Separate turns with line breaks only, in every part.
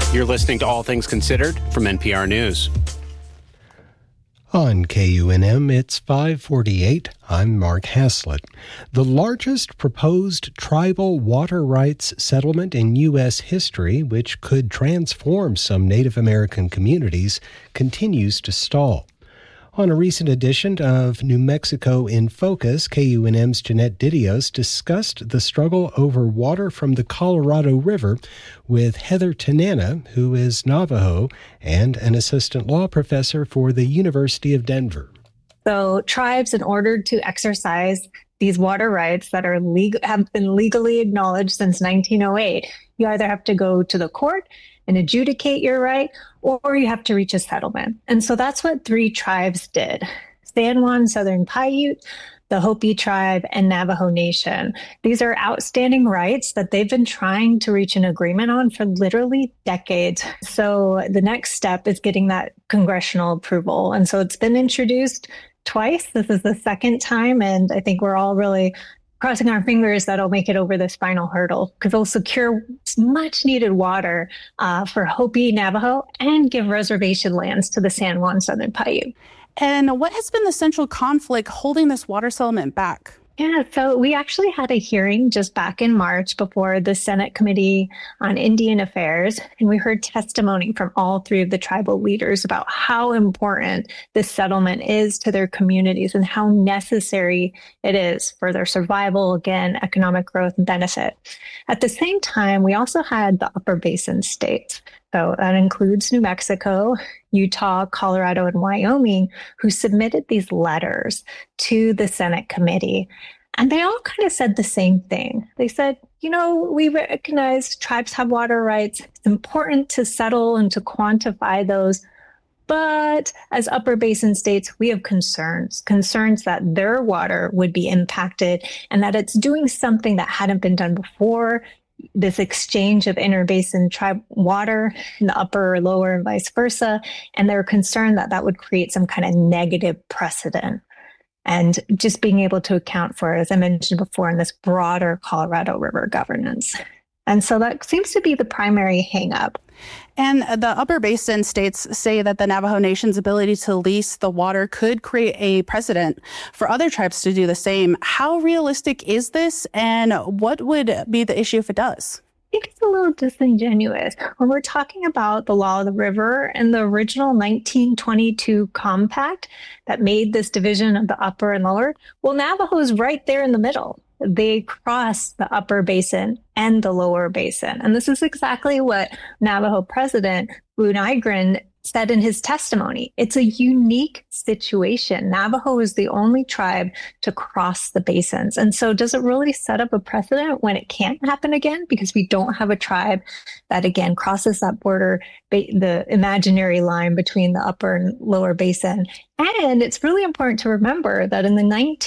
You're listening to All Things Considered from NPR News.
On KUNM, it's 5:48. I'm Mark Haslett. The largest proposed tribal water rights settlement in U.S. history, which could transform some Native American communities, continues to stall. On a recent edition of New Mexico in Focus, KUNM's Jeanette Didios discussed the struggle over water from the Colorado River with Heather Tanana, who is Navajo and an assistant law professor for the University of Denver.
So tribes, in order to exercise these water rights that are have been legally acknowledged since 1908, you either have to go to the court and adjudicate your right, or you have to reach a settlement. And so that's what three tribes did: San Juan Southern Paiute, the Hopi tribe, and Navajo Nation. These are outstanding rights that they've been trying to reach an agreement on for literally decades. So the next step is getting that congressional approval. And so it's been introduced twice. This is the second time, and I think we're all really crossing our fingers that'll make it over this final hurdle, because it'll secure much needed water for Hopi, Navajo, and give reservation lands to the San Juan Southern Paiute.
And what has been the central conflict holding this water settlement back?
Yeah, so we actually had a hearing just back in March before the Senate Committee on Indian Affairs, and we heard testimony from all three of the tribal leaders about how important this settlement is to their communities and how necessary it is for their survival, again, economic growth and benefit. At the same time, we also had the Upper Basin states. So that includes New Mexico, Utah, Colorado, and Wyoming, who submitted these letters to the Senate committee. And they all kind of said the same thing. They said, we recognize tribes have water rights. It's important to settle and to quantify those. But as Upper Basin states, we have concerns that their water would be impacted and that it's doing something that hadn't been done before. This exchange of interbasin tribe water in the upper or lower and vice versa. And they're concerned that that would create some kind of negative precedent. And just being able to account for, as I mentioned before, in this broader Colorado River governance. And so that seems to be the primary hangup.
And the Upper Basin states say that the Navajo Nation's ability to lease the water could create a precedent for other tribes to do the same. How realistic is this, and what would be the issue if it does?
I think it's a little disingenuous. When we're talking about the law of the river and the original 1922 compact that made this division of the upper and lower, well, Navajo is right there in the middle. They cross the Upper Basin and the Lower Basin. And this is exactly what Navajo President Boone Igren said in his testimony. It's a unique situation. Navajo is the only tribe to cross the basins. And so does it really set up a precedent when it can't happen again? Because we don't have a tribe that, again, crosses that border, the imaginary line between the upper and lower basin. And it's really important to remember that in the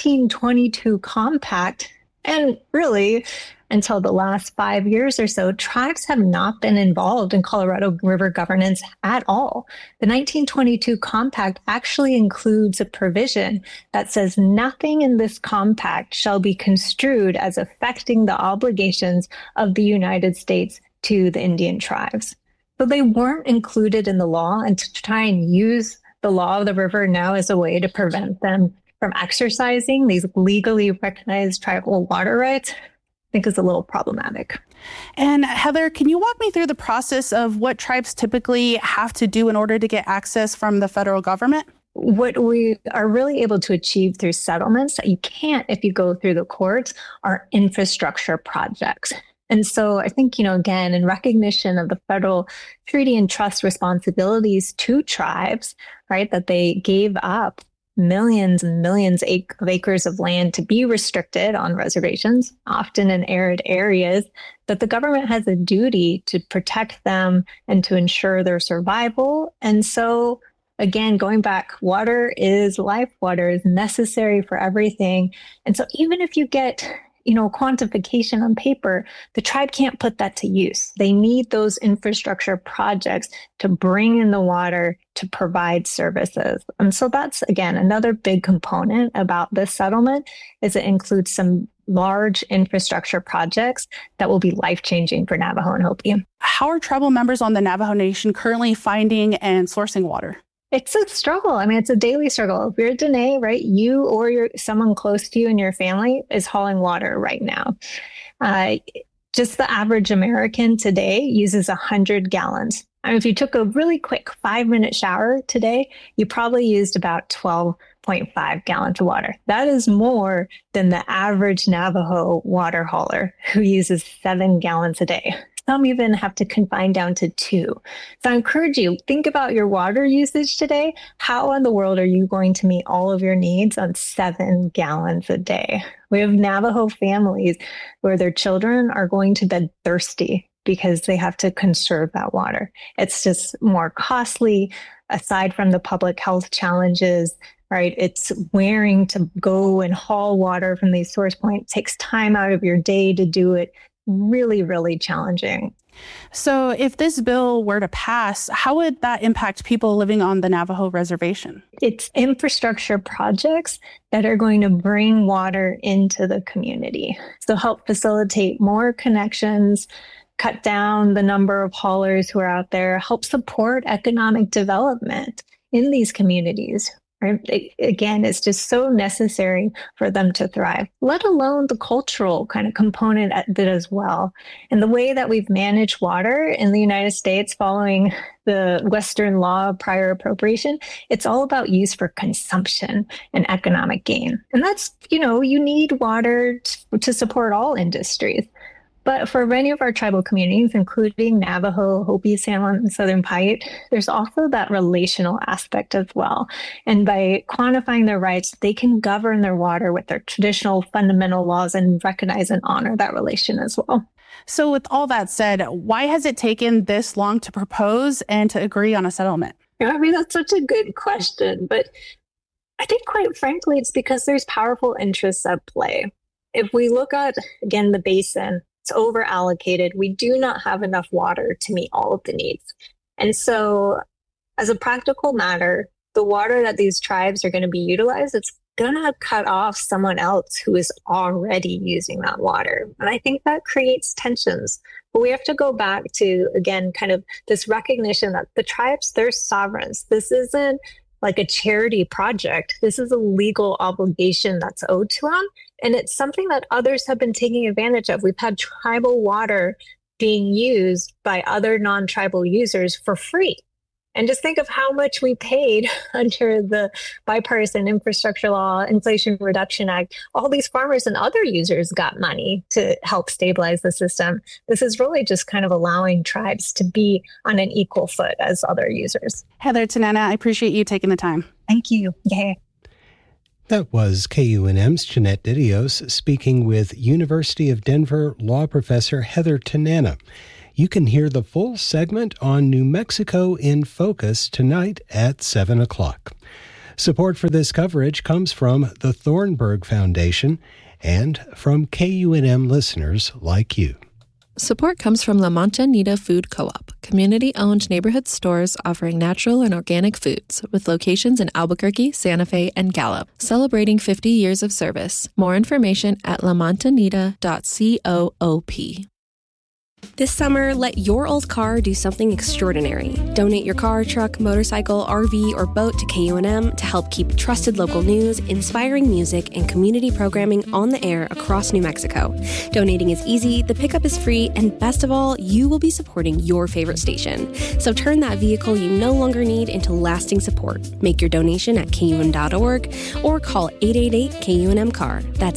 1922 compact, and really, until the last 5 years or so, tribes have not been involved in Colorado River governance at all. The 1922 compact actually includes a provision that says nothing in this compact shall be construed as affecting the obligations of the United States to the Indian tribes. So they weren't included in the law, and to try and use the law of the river now as a way to prevent them from exercising these legally recognized tribal water rights, I think is a little problematic.
And Heather, can you walk me through the process of what tribes typically have to do in order to get access from the federal government?
What we are really able to achieve through settlements that you can't if you go through the courts are infrastructure projects. And so I think, again, in recognition of the federal treaty and trust responsibilities to tribes, right, that they gave up millions and millions of acres of land to be restricted on reservations, often in arid areas, that the government has a duty to protect them and to ensure their survival. And so, again, going back, water is life, water is necessary for everything. And so even if you get quantification on paper, the tribe can't put that to use. They need those infrastructure projects to bring in the water to provide services. And so that's, again, another big component about this settlement is it includes some large infrastructure projects that will be life-changing for Navajo and Hopi.
How are tribal members on the Navajo Nation currently finding and sourcing water?
It's a struggle. I mean, it's a daily struggle. If you're a Dene, right, you or someone close to you in your family is hauling water right now. Just the average American today uses 100 gallons. I mean, if you took a really quick 5-minute shower today, you probably used about 12.5 gallons of water. That is more than the average Navajo water hauler who uses 7 gallons a day. Some even have to confine down to 2. So I encourage you, think about your water usage today. How in the world are you going to meet all of your needs on 7 gallons a day? We have Navajo families where their children are going to bed thirsty because they have to conserve that water. It's just more costly, aside from the public health challenges, right? It's wearing to go and haul water from these source points. It takes time out of your day to do it. Really, really challenging.
So if this bill were to pass, how would that impact people living on the Navajo reservation?
It's infrastructure projects that are going to bring water into the community. So help facilitate more connections, cut down the number of haulers who are out there, help support economic development in these communities. Right? Again, it's just so necessary for them to thrive, let alone the cultural kind of component of it as well. And the way that we've managed water in the United States following the Western law of prior appropriation, it's all about use for consumption and economic gain. And that's, you need water to support all industries. But for many of our tribal communities, including Navajo, Hopi, San Juan, and Southern Paiute, there's also that relational aspect as well. And by quantifying their rights, they can govern their water with their traditional fundamental laws and recognize and honor that relation as well.
So with all that said, why has it taken this long to propose and to agree on a settlement?
I mean, that's such a good question. But I think, quite frankly, it's because there's powerful interests at play. If we look at, again, the basin, it's over allocated. We do not have enough water to meet all of the needs. And so as a practical matter, the water that these tribes are going to be utilized, it's going to cut off someone else who is already using that water. And I think that creates tensions. But we have to go back to, again, kind of this recognition that the tribes, they're sovereigns. This isn't like a charity project. This is a legal obligation that's owed to them. And it's something that others have been taking advantage of. We've had tribal water being used by other non-tribal users for free. And just think of how much we paid under the Bipartisan Infrastructure Law, Inflation Reduction Act. All these farmers and other users got money to help stabilize the system. This is really just kind of allowing tribes to be on an equal foot as other users.
Heather Tanana, I appreciate you taking the time.
Thank you. Yay.
That was KUNM's Jeanette Didios speaking with University of Denver law professor Heather Tanana. You can hear the full segment on New Mexico in Focus tonight at 7 o'clock. Support for this coverage comes from the Thornburg Foundation and from KUNM listeners like you.
Support comes from La Mancha Food Co-op, community-owned neighborhood stores offering natural and organic foods, with locations in Albuquerque, Santa Fe, and Gallup, celebrating 50 years of service. More information at lamantanita.coop.
This summer, let your old car do something extraordinary. Donate your car, truck, motorcycle, RV, or boat to KUNM to help keep trusted local news, inspiring music, and community programming on the air across New Mexico. Donating is easy, the pickup is free, and best of all, you will be supporting your favorite station. So turn that vehicle you no longer need into lasting support. Make your donation at KUN.org or call 888-KUNM-CAR. That's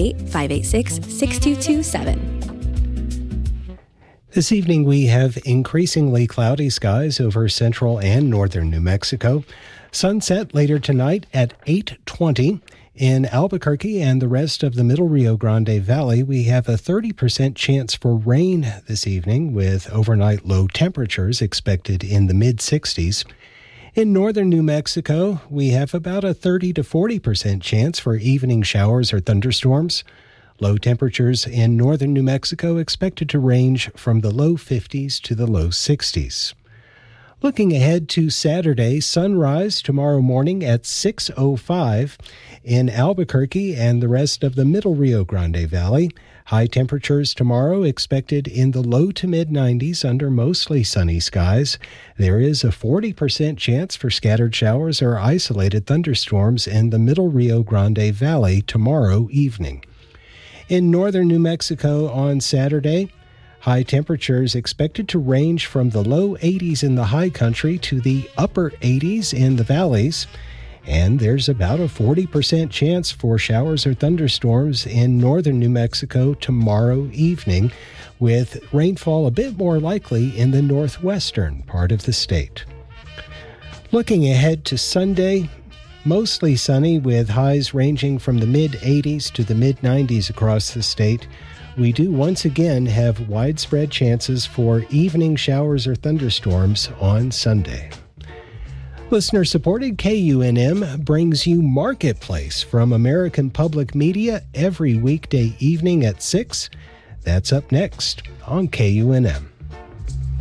888-586-6227.
This evening we have increasingly cloudy skies over central and northern New Mexico. Sunset later tonight at 8:20. In Albuquerque and the rest of the middle Rio Grande Valley, we have a 30% chance for rain this evening, with overnight low temperatures expected in the mid-60s. In northern New Mexico, we have about a 30 to 40% chance for evening showers or thunderstorms. Low temperatures in northern New Mexico expected to range from the low 50s to the low 60s. Looking ahead to Saturday, sunrise tomorrow morning at 6:05 in Albuquerque and the rest of the middle Rio Grande Valley. High temperatures tomorrow expected in the low to mid-90s under mostly sunny skies. There is a 40% chance for scattered showers or isolated thunderstorms in the middle Rio Grande Valley tomorrow evening. In northern New Mexico on Saturday, high temperatures expected to range from the low 80s in the high country to the upper 80s in the valleys. And there's about a 40% chance for showers or thunderstorms in northern New Mexico tomorrow evening, with rainfall a bit more likely in the northwestern part of the state. Looking ahead to Sunday, mostly sunny with highs ranging from the mid-80s to the mid-90s across the state. We do once again have widespread chances for evening showers or thunderstorms on Sunday. Listener-supported KUNM brings you Marketplace from American Public Media every weekday evening at 6. That's up next on KUNM.